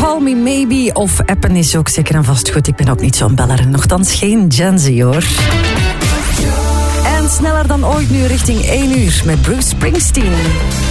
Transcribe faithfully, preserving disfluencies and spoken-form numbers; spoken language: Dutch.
Call Me Maybe of appen is ook zeker en vast goed. Ik ben ook niet zo'n beller. Nochtans geen Gen Z, hoor. En sneller dan ooit nu richting één uur met Bruce Springsteen.